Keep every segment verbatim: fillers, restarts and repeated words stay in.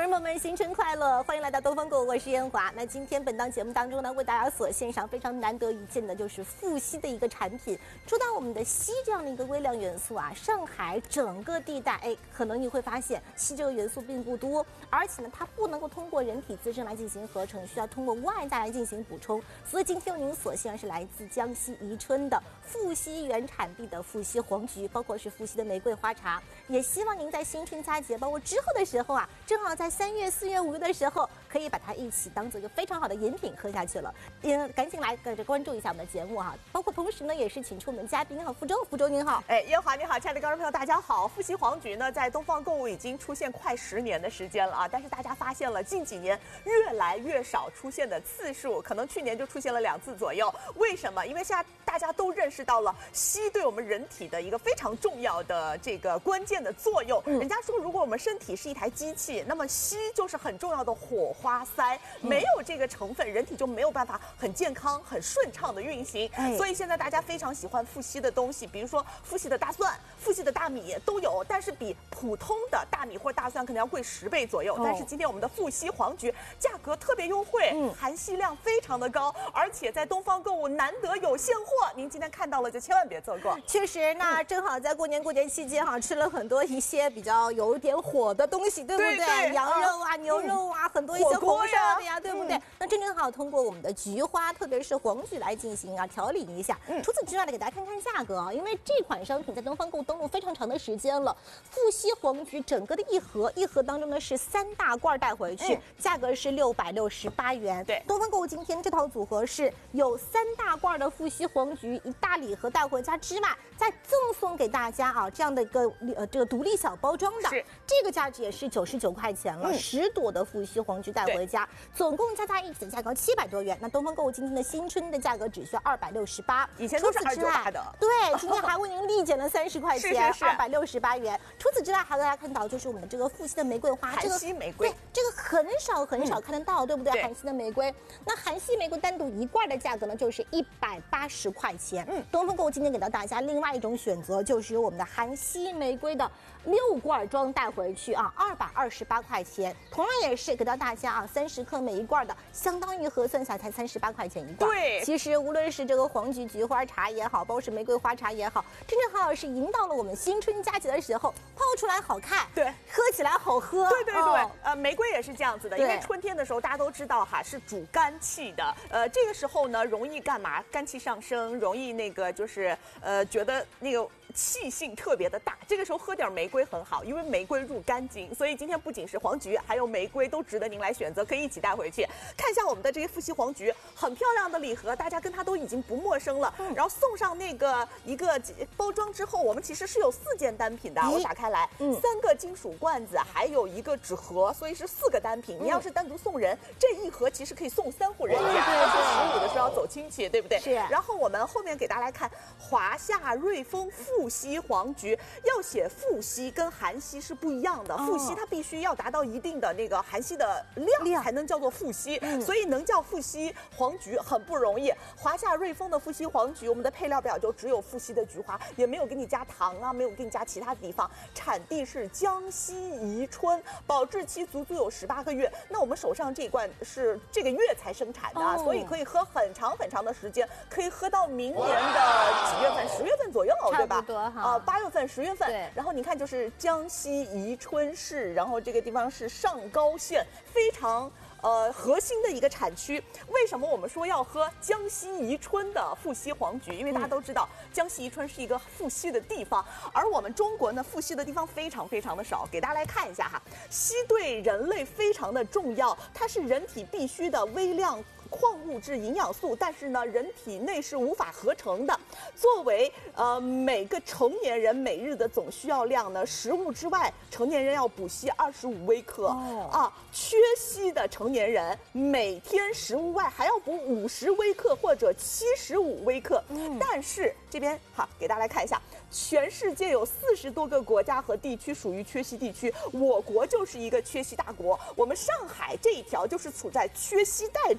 人朋友们，新春快乐！欢迎来到东方购物，我是燕华。那今天本档节目当中呢，为大家所献上非常难得一见的，就是富硒的一个产品。说到我们的硒这样的一个微量元素啊，上海整个地带，哎，可能你会发现硒这个元素并不多，而且呢，它不能够通过人体自身来进行合成，需要通过外在来进行补充。所以今天为您所献是来自江西宜春的富硒原产地的富硒黄菊，包括是富硒的玫瑰花茶。也希望您在新春佳节，包括之后的时候啊，正好在三月、四月、五月的时候，可以把它一起当做一个非常好的饮品喝下去了。嗯，赶紧来跟着关注一下我们的节目哈。包括同时呢，也是请出我们嘉宾哈，福州，福州您好。 哎，燕华你好，亲爱的观众朋友，大家好。富硒黄菊呢，在东方购物已经出现快十年的时间了啊，但是大家发现了近几年越来越少出现的次数，可能去年就出现了两次左右。为什么？因为现在大家都认识到了硒对我们人体的一个非常重要的这个关键的作用。嗯、人家说，如果我们身体是一台机器，那么硒就是很重要的火花塞，没有这个成分，人体就没有办法很健康、很顺畅的运行。哎、所以现在大家非常喜欢富硒的东西，比如说富硒的大蒜、富硒的大米都有，但是比普通的大米或者大蒜可能要贵十倍左右。哦、但是今天我们的富硒黄菊价格特别优惠，嗯、含硒量非常的高，而且在东方购物难得有现货，您今天看到了就千万别错过。 确实，那正好在过年过节期间哈，吃了很多一些比较有点火的东西，对不对？对对羊肉啊、嗯、牛肉啊，很多一些红烧的呀，对不对？嗯、那正正好通过我们的菊花，特别是黄菊来进行啊调理一下。嗯、除此之外呢，给大家看看价格啊，因为这款商品在东方购物登陆非常长的时间了。富硒黄菊整个的一盒，一盒当中呢是三大罐带回去，嗯、价格是六百六十八元。对，东方购物今天这套组合是有三大罐的富硒黄菊一大礼盒带回家之外，再赠送给大家啊这样的一个呃这个独立小包装的，是这个价值也是九十九块钱了，十、嗯、朵的富硒黄菊带回家，总共加在一起的价格七百多元。那东方购物今天的新春的价格只需要二百六十八， 以前都是二九八的。 对，今天还为您立减了三十块钱，二百六十八元。除此之外，还有大家看到就是我们的这个富硒的玫瑰花， 含硒玫瑰， 对，这个很少很少看得到，嗯、对不对？ 对含硒的玫瑰，那含硒玫瑰单独一罐的价格呢，就是一百八十块钱。嗯，东方购物今天给到大家另外一种选择，就是有我们的含硒玫瑰的六罐装带回去啊，二百二十八块钱。同样也是给到大家啊，三十克每一罐的，相当于核算下才三十八块钱一罐。 对， 其实无论是这个黄菊菊花茶也好，包括是玫瑰花茶也好，正正好好是引导了我们新春佳节的时候，泡出来好看， 对， 喝起来好喝。 对对对， 哦、 呃，玫瑰也是这样子的，因为春天的时候大家都知道哈，是主肝气的，呃，这个时候呢容易干嘛？肝气上升，容易那个就是呃觉得那个气性特别的大，这个时候喝点玫瑰很好，因为玫瑰入肝经，所以今天不仅是黄菊，还有玫瑰都值得您来选择，可以一起带回去。看一下我们的这些富硒黄菊，很漂亮的礼盒，大家跟它都已经不陌生了。嗯、然后送上那个一个包装之后，我们其实是有四件单品的，我打开来，嗯、三个金属罐子，还有一个纸盒，所以是四个单品。嗯、你要是单独送人，这一盒其实可以送三户人家。对对对，十五的时候要走亲戚，对不对？是。然后我们后面给大家来看华夏瑞丰富硒黄菊，要写富硒跟含硒是不一样的，富硒它必须要达到一定的那个含硒的量才能叫做富硒，嗯、所以能叫富硒黄菊很不容易。华夏瑞丰的富硒黄菊，我们的配料表就只有富硒的菊花，也没有给你加糖啊，没有给你加其他地方。产地是江西宜春，保质期足足有十八个月。那我们手上这一罐是这个月才生产的，哦、所以可以喝很长很长的时间，可以喝到明年的几月份？十月份左右，对吧？啊，八、呃、月份、十月份。对。然后你看，就是江西宜春市，然后这个地方是上高县，非常。呃，核心的一个产区，为什么我们说要喝江西宜春的富硒黄菊？因为大家都知道，嗯、江西宜春是一个富硒的地方，而我们中国呢，富硒的地方非常非常的少。给大家来看一下哈，硒对人类非常的重要，它是人体必需的微量矿物质营养素，但是呢，人体内是无法合成的。作为呃每个成年人每日的总需要量呢，食物之外，成年人要补硒二十五微克、哦、啊，缺硒的成年人每天食物外还要补五十微克或者七十五微克。嗯、但是这边好，给大家来看一下，全世界有四十多个国家和地区属于缺硒地区，我国就是一个缺硒大国。我们上海这一条就是处在缺硒带之上。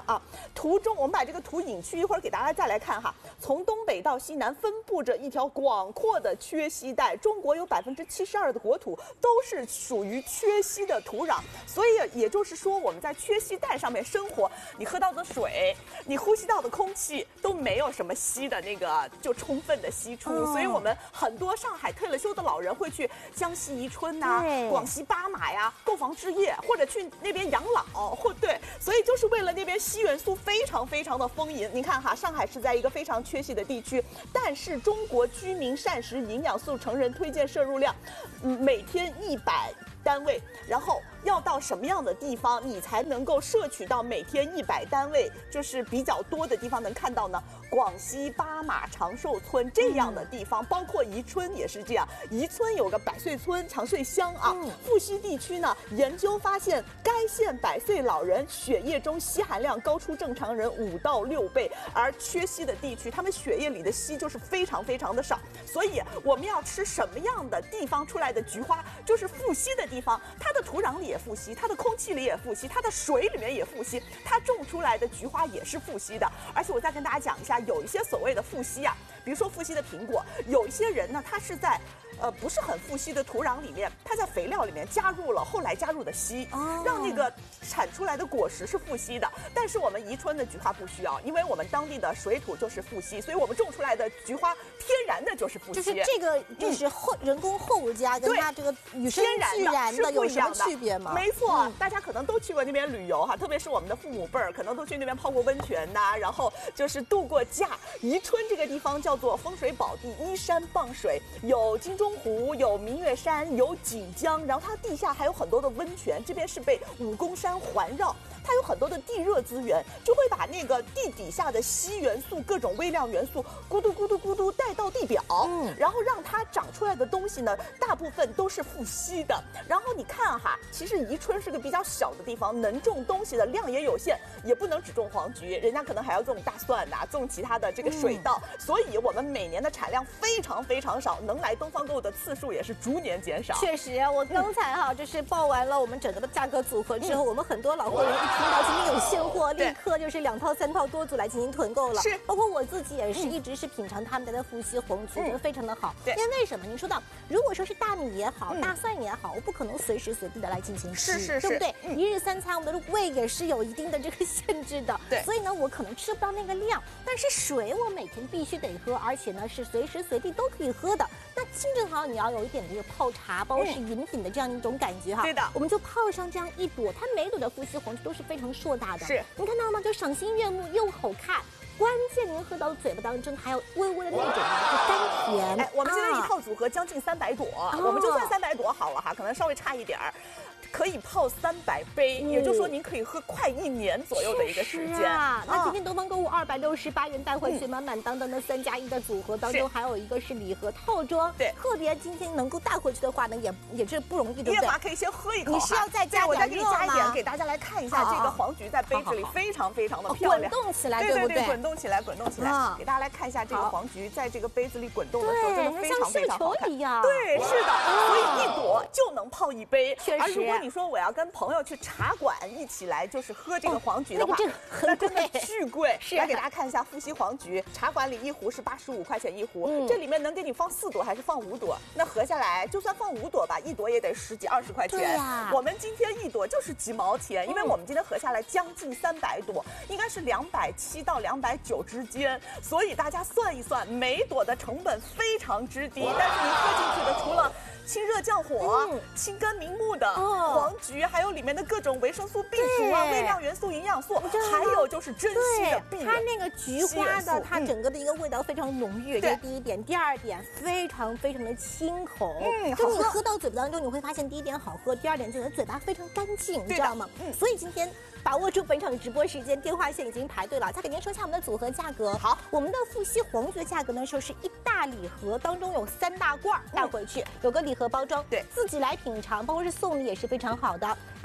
啊。图中我们把这个图隐去，一会儿给大家再来看哈。从东北到西南分布着一条广阔的缺硒带，中国有百分之七十二的国土都是属于缺硒的土壤，所以也就是说我们在缺硒带上面生活，你喝到的水，你呼吸到的空气都没有什么硒的那个就充分的析出，哦、所以我们很多上海退了休的老人会去江西宜春呐、啊、广西巴马呀购房置业，或者去那边养老，或对，所以就是为了那边硒元素非常非常的丰盈。你看哈，上海是在一个非常缺硒的地区，但是中国居民膳食营养素成人推荐摄入量，嗯，每天一百单位，然后要到什么样的地方你才能够摄取到每天一百单位，就是比较多的地方能看到呢？广西巴马长寿村这样的地方，嗯、包括宜春也是这样。宜春有个百岁村、长岁乡啊。嗯、富硒地区呢，研究发现该县百岁老人血液中硒含量高出正常人五到六倍，而缺硒的地区，他们血液里的硒就是非常非常的少。所以我们要吃什么样的地方出来的菊花，就是富硒的地方，它的土壤里也富硒，它的空气里也富硒，它的水里面也富硒，它种出来的菊花也是富硒的。而且我再跟大家讲一下，有一些所谓的富硒啊，比如说富硒的苹果，有一些人呢，他是在呃不是很富硒的土壤里面，他在肥料里面加入了后来加入的硒，哦、让那个产出来的果实是富硒的。但是我们宜春的菊花不需要，因为我们当地的水土就是富硒，所以我们种出来的菊花天然的就是富硒。 就是这个就是后、嗯、人工后加跟它这个与生俱然的有什么区别吗？ 没错、嗯，大家可能都去过那边旅游哈，特别是我们的父母辈儿，可能都去那边泡过温泉呐、啊，然后就是度过假。宜春这个地方叫做风水宝地，依山傍水，有金钟湖，有明月山，有锦江，然后它地下还有很多的温泉，这边是被武功山环绕。它有很多的地热资源，就会把那个地底下的硒元素、各种微量元素咕嘟咕嘟咕嘟带到地表，嗯，然后让它长出来的东西呢，大部分都是富硒的。然后你看哈，其实宜春是个比较小的地方，能种东西的量也有限，也不能只种黄菊，人家可能还要种大蒜呐、啊，种其他的这个水稻，嗯、所以我们每年的产量非常非常少，能来东方购物的次数也是逐年减少。 确实，我刚才哈、嗯、就是报完了我们整个的价格组合之后，嗯、我们很多老货人一听到今天有现货，立刻就是两套三套多组来进行囤购了。 是， 包括我自己也是一直是品尝他们家的富硒红菊，觉得非常的好。 对， 因为为什么？您说到，如果说是大米也好，大蒜也好，我不可能随时随地的来进行吃， 是是是， 对不对？嗯、一日三餐，我们的胃也是有一定的这个限制的。 对， 所以呢，我可能吃不到那个量，但是水我每天必须得喝，而且呢是随时随地都可以喝的。那清正好，你要有一点这个泡茶，包括是饮品的这样一种感觉哈。 对的， 我们就泡上这样一朵，它每朵的富硒红菊都是非常硕大的。 是， 你看到吗？就赏心悦目又好看。关键您喝到嘴巴当中还有微微的那种甘甜。 哎，我们现在一套组合将近三百朵，啊、我们就算三百朵好了哈，可能稍微差一点儿。可以泡三百杯，嗯、也就是说您可以喝快一年左右的一个时间。 啊，那今天东方购物二百六十八元带回去，满满当当的三加一的组合当中，还有一个是礼盒套装。 对， 特别今天能够带回去的话呢，也也是不容易，对不对？ 叶华可以先喝一口， 你是要再加我再给你加一点， 吗？ 给大家来看一下这个黄菊在杯子里非常非常的漂亮， 滚动起来， 对不对？ 滚动起来，滚动起来，给大家来看一下这个黄菊在这个杯子里滚动的时候，真的非常非常好看。对，是的，所以一朵就能泡一杯。而如果你说我要跟朋友去茶馆一起来，就是喝这个黄菊的话， 哦、 那真的巨贵。 是， 来给大家看一下富硒黄菊，茶馆里一壶是八十五块钱一壶，嗯、这里面能给你放四朵还是放五朵？那合下来，就算放五朵吧，一朵也得十几二十块钱。 对呀， 我们今天一朵就是几毛钱，因为我们今天合下来将近三百朵，应该是两百七到两百九之间，所以大家算一算，每朵的成本非常之低，但是您喝进去的除了清热降火、嗯、清肝明目的、哦、黄菊，还有里面的各种维生素 B 族啊、微量元素、营养素，还有就是珍稀的 B。 它那个菊花的，它整个的一个味道非常浓郁，这、嗯、是第一点。第二点，非常非常的清口，嗯，就你喝到嘴巴当中，你会发现第一点好喝，第二点就是嘴巴非常干净，你知道吗？嗯，所以今天把握住本场直播时间，电话线已经排队了。再给您说一下我们的组合价格。 好， 我们的富硒黄菊的价格呢，说是一大礼盒，当中有三大罐带回去，嗯、有个礼盒包装， 对， 自己来品尝，包括是送礼也是非常好的。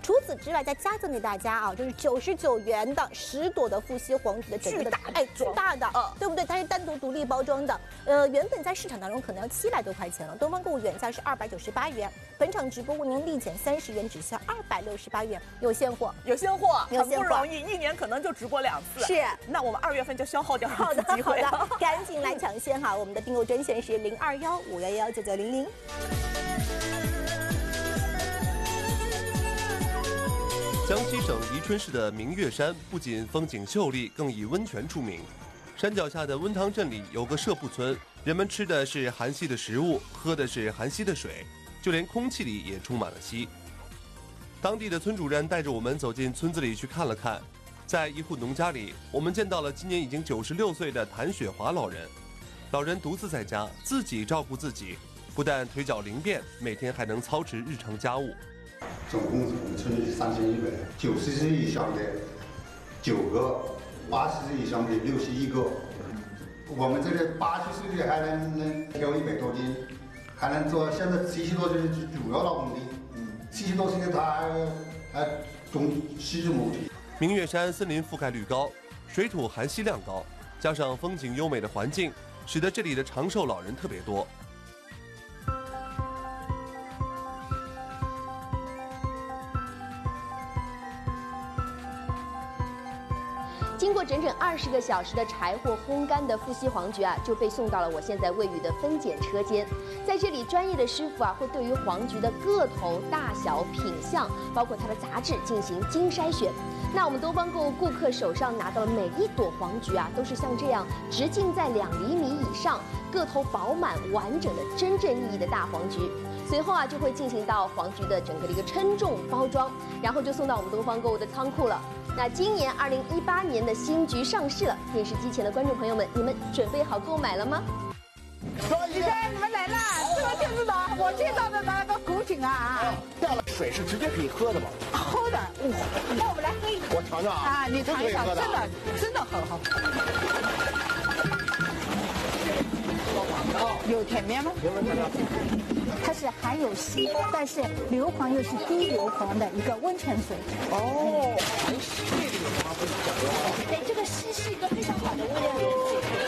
除此之外，再加赠给大家啊，就是九十九元的十朵的富硒黄菊的整个的大哎巨大的，嗯，对不对？它是单独独立包装的，呃，原本在市场当中可能要七百多块钱了，东方购物原价是二百九十八元，本场直播为您立减三十元，只需二百六十八元，有现货， 有现货， 有现货， 很不容易，一年可能就直播两次。 是， 那我们二月份就消耗掉好的机会了。 好的，赶紧来抢先哈！我们的订购专线是零二幺五幺幺九九零零。 江西省宜春市的明月山不仅风景秀丽，更以温泉出名。山脚下的温汤镇里有个社铺村，人们吃的是含硒的食物，喝的是含硒的水，就连空气里也充满了硒。当地的村主任带着我们走进村子里去看了看，在一户农家里，我们见到了今年已经九十六岁的谭雪华老人。老人独自在家，自己照顾自己，不但腿脚灵便，每天还能操持日常家务。 总共我们村里三千一百，九十岁以上的九个，八十岁以上的六十一个。我们这里八十岁的还能能挑一百多斤，还能做。现在七十多岁是主要劳动力，嗯，七十多岁的他还还种柿子亩地。 明月山森林覆盖率高，水土含硒量高，加上风景优美的环境，使得这里的长寿老人特别多。 经过整整二十个小时的柴火烘干的富硒黄菊啊，就被送到了我现在位于的分拣车间。在这里，专业的师傅啊，会对于黄菊的个头、大小、品相，包括它的杂质进行精筛选。那我们东方购物顾客手上拿到的每一朵黄菊啊，都是像这样直径在两厘米以上、个头饱满完整的真正意义的大黄菊。随后啊，就会进行到黄菊的整个的一个称重包装，然后就送到我们东方购物的仓库了。那今年二零一八年的新菊上市了，电视机前的观众朋友们，你们准备好购买了吗？ 女生，你们来了，这个就知道我介绍的那个古井啊， 掉了水是直接可以喝的吗？ 喝的，那我们来喝一口， 我尝尝啊， 啊，你尝一尝，真的真的很好。有甜面吗？它是含有硒，但是硫磺又是低硫磺的一个温泉水。 哦，含硒这个地方会讲究啊。 对，这个硒是一个非常好的微量元素。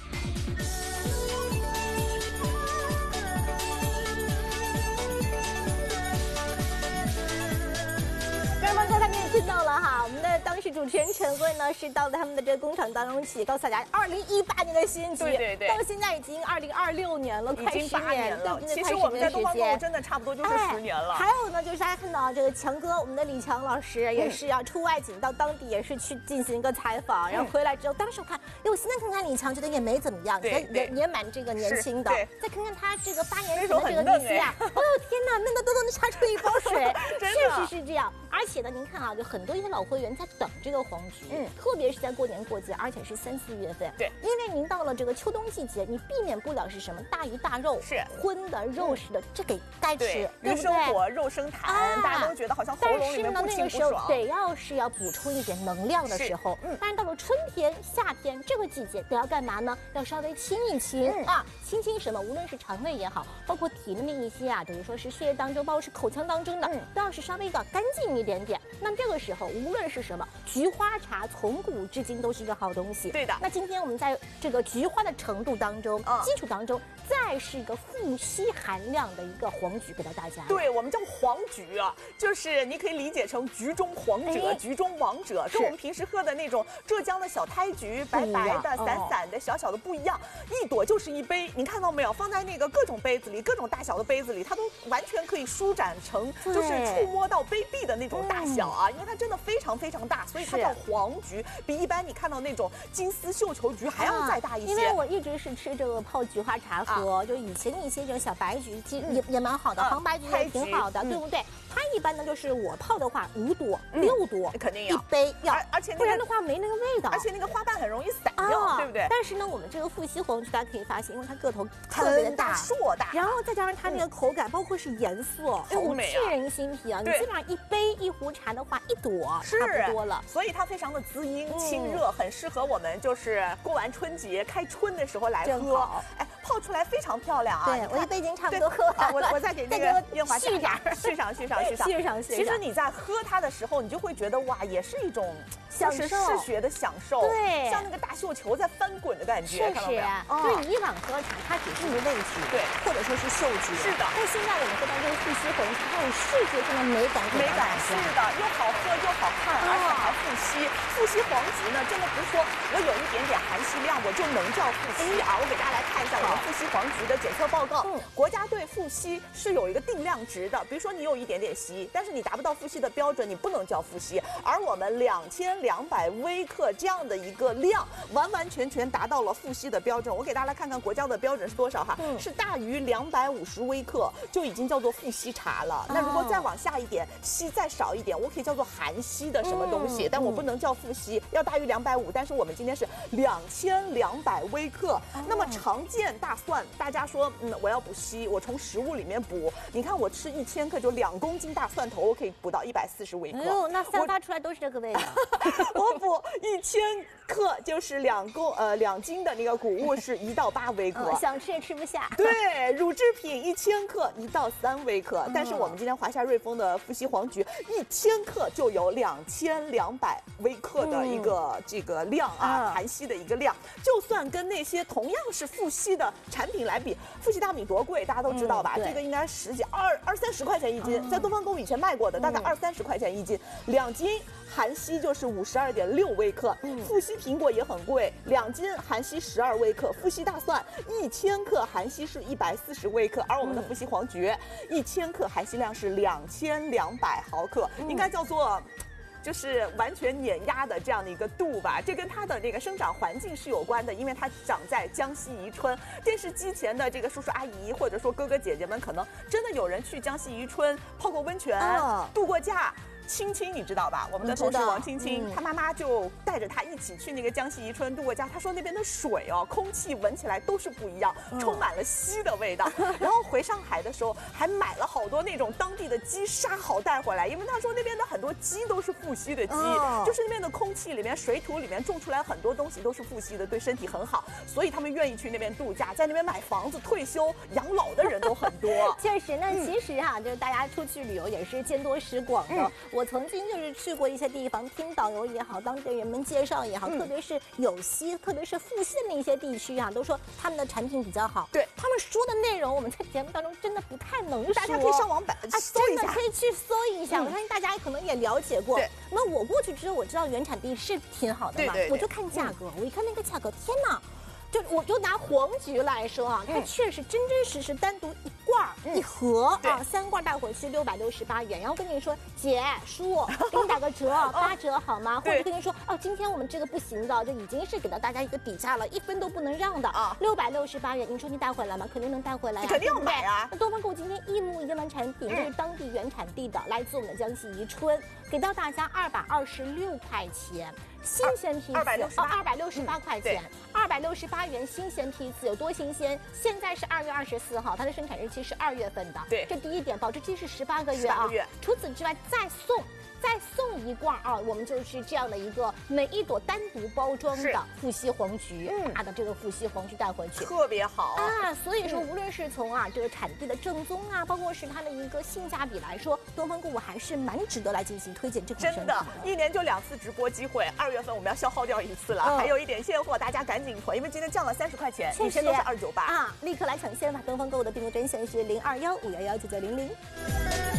听到了哈，我们的当时主持人陈慧呢是到了他们的这个工厂当中去，告诉大家二零一八年的新菊， 对对对， 到现在已经二零二六年了，快十年了。其实我们在东方购物真的差不多就是十年了。 还有呢，就是大家看到这个强哥，我们的李强老师也是要出外景到当地，也是去进行一个采访，然后回来之后，当时我看，哎，我现在看看李强，觉得也没怎么样， 对， 也也蛮这个年轻的。再看看他这个八年前的这个嫩李思雅，哦天哪，嫩的都能擦出一包水，确实是这样。而且呢，您看啊，就很多一些老会员在等这个黄菊，嗯，特别是在过年过节，而且是三四月份， 对， 因为您到了这个秋冬季节，你避免不了是什么大鱼大肉， 是荤的、肉食的，这给该吃， 鱼生火、肉生痰，大家都觉得好像喉咙里面不清不爽。 但是呢，那个时候得要是要补充一点能量的时候，嗯，但是到了春天、夏天这个季节，得要干嘛呢？要稍微清一清啊，清清什么？无论是肠胃也好，包括体内的一些啊，等于说是血液当中，包括是口腔当中的，都要是稍微的干净一点点。那这个时候，无论是什么，菊花茶从古至今都是一个好东西。 对的。 那今天我们在这个菊花的程度当中，嗯、基础当中，再是一个富硒含量的一个黄菊给到大家。 对，我们叫黄菊啊，就是你可以理解成菊中皇者、哎、菊中王者，跟我们平时喝的那种浙江的小胎菊，白白的、散散的、小小的不一样，一朵就是一杯。你看到没有？放在那个各种杯子里，各种大小的杯子里，它都完全可以舒展成，就是触摸到杯壁的那种大小啊。嗯、因为它真的非常非常大，所以它叫黄菊，比一般你看到那种金丝绣球菊还要再大一些。 因为我一直是吃这个泡菊花茶喝，啊、就以前一些这种小白菊，其实也、嗯、也蛮好的，黄白菊也挺好的，对不对？它一般呢就是我泡的话，五朵、嗯、六朵肯定要一杯要， 而而且、那个、 不然的话没那个味道， 而且那个花瓣很容易散掉，啊、对不对？ 但是呢，我们这个富硒黄菊大家可以发现，因为它个头特别的大， 硕大， 然后再加上它那个口感，嗯、包括是颜色， 好美啊， 沁人心脾啊！你基本上一杯一壶茶的话，一朵差不多了， 所以它非常的滋阴清热，嗯、很适合我们就是过完春节开春的时候来喝。哎， 泡出来非常漂亮啊。 对，我一杯已经差不多喝完了。 我我再给那个烟华续点续上续上续上续上续上。 其实你在喝它的时候，你就会觉得哇，也是一种享受视觉的享受， 对， 像那个大绣球在翻滚的感觉， 是是。所以以往喝茶它只是一个味觉， 对， 或者说是嗅觉， 是的。 但现在我们喝到这个富硒红茶，它有视觉上的美感， 美感是的，又好喝又好看，而且还富硒。富硒黄菊呢，真的不是说我有一点点含硒量我就能叫富硒啊。我给大家来看一下我们富硒黄菊的检测报告。嗯，国家对富硒是有一个定量值的，比如说你有一点点硒，但是你达不到富硒的标准，你不能叫富硒。而我们两千两百微克这样的一个量，完完全全达到了富硒的标准。我给大家来看看国家的标准是多少哈，嗯、是大于两百五十微克就已经叫做富硒茶了。哦、那如果再往下一点，硒再少一点，我可以叫做含硒的什么东西，嗯、但我不能叫富硒，要大于两百五。但是我们今天是两千两百微克。哦、那么常见大蒜，大家说，嗯，我要补硒，我从食物里面补。你看我吃一千克就两公斤大蒜头，我可以补到一百四十微克。 哎呦，那散发出来都是这个味道。 我补一千克就是两公呃两斤的那个谷物是一到八微克， 嗯、想吃也吃不下。 对，乳制品一千克一到三微克，嗯、但是我们今天华夏瑞丰的富硒黄菊一千克就有两千两百微克的一个这个量啊，嗯、含硒的一个量。就算跟那些同样是富硒的产品来比，富硒大米多贵，大家都知道吧？嗯、这个应该十几二二三十块钱一斤，嗯、在东方购物以前卖过的，大概二三十块钱一斤，两斤。含硒就是五十二点六微克，嗯、富硒苹果也很贵，两斤含硒十二微克，富硒大蒜一千克含硒是一百四十微克，而我们的富硒黄菊一千克含硒量是两千两百毫克，嗯、应该叫做。就是完全碾压的这样的一个度吧，这跟它的这个生长环境是有关的，因为它长在江西宜春。电视机前的这个叔叔阿姨或者说哥哥姐姐们，可能真的有人去江西宜春泡过温泉，哦、度过假。青青你知道吧？我们的同事王青青，她、嗯、妈妈就带着她一起去那个江西宜春度过假。她说那边的水哦，空气闻起来都是不一样，嗯、充满了硒的味道。然后回上海的时候还买了好多那种当地的鸡杀好带回来，因为她说那边的很多鸡都是富硒的鸡，哦、就是那边的空气里面、水土里面种出来很多东西都是富硒的，对身体很好，所以他们愿意去那边度假，在那边买房子、退休、养老的人都很多。 确实，那其实哈、啊，嗯、就是大家出去旅游也是见多识广的。嗯我曾经就是去过一些地方，听导游也好，当地人们介绍也好，嗯、特别是有硒，特别是富硒的一些地区啊，都说他们的产品比较好。 对， 他们说的内容，我们在节目当中真的不太能说， 大家可以上网版啊，搜一下， 真的可以去搜一下。嗯、我相信大家可能也了解过。 对， 那我过去之后，我知道原产地是挺好的嘛， 对对对， 我就看价格，嗯、我一看那个价格，天哪！就我就拿黄菊来说啊，它确实真真实实单独一罐儿、一盒啊，三罐带回去六百六十八元。然后跟你说姐叔给你打个折，八折好吗？或者跟你说哦，今天我们这个不行的，就已经是给到大家一个底价了，一分都不能让的啊，六百六十八元。你说你带回来吗？肯定能带回来呀， 肯定要买啊。 那东方购物今天一模一样的产品，就是当地原产地的，来自我们的江西宜春，给到大家二百二十六块钱。新鲜批次二百六十八， 二百六十八块钱，二百六十八元新鲜批次有多新鲜？现在是二月二十四号，它的生产日期是二月份的。 对， 这第一点，保质期是十八个月啊。除此之外，再送。再送一罐啊，我们就是这样的一个每一朵单独包装的富硒黄菊，嗯，它的这个富硒黄菊带回去特别好啊。所以说，无论是从啊这个产地的正宗啊，包括是它的一个性价比来说，东方购物还是蛮值得来进行推荐这款产品的。 真的，一年就两次直播机会，二月份我们要消耗掉一次了，嗯、还有一点现货，大家赶紧囤，因为今天降了三十块钱，以前都是二九八啊，立刻来抢先吧！东方购物的订购专线是零二幺五幺幺九九零零。